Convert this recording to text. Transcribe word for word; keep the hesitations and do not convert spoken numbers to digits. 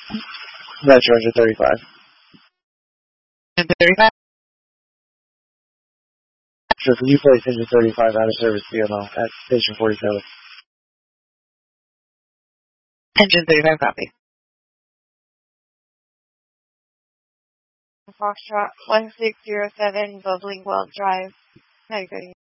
Metro engine thirty-five. Engine thirty-five? Sure, can you place engine thirty-five out of service C M O at station forty-seven? Engine thirty-five, copy. Foxtrot one six zero seven, Bubbling Well Drive. How are you going?